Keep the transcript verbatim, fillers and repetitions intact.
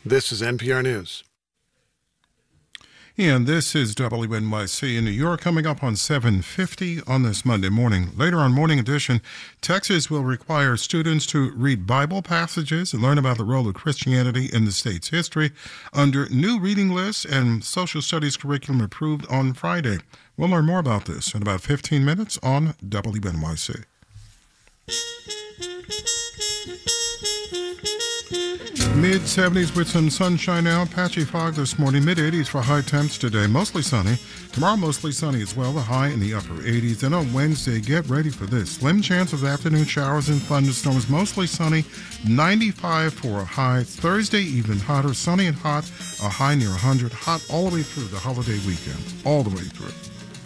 This is N P R News. And this is W N Y C in New York, coming up on seven fifty on this Monday morning. Later on Morning Edition, Texas will require students to read Bible passages and learn about the role of Christianity in the state's history under new reading lists and social studies curriculum approved on Friday. We'll learn more about this in about fifteen minutes on W N Y C. mid seventies with some sunshine now. Patchy fog this morning. mid eighties for high temps today. Mostly sunny. Tomorrow mostly sunny as well. The high in the upper eighties. Then on Wednesday, get ready for this. Slim chance of afternoon showers and thunderstorms. Mostly sunny. ninety-five for a high. Thursday even hotter. Sunny and hot. A high near one hundred. Hot all the way through the holiday weekend. All the way through.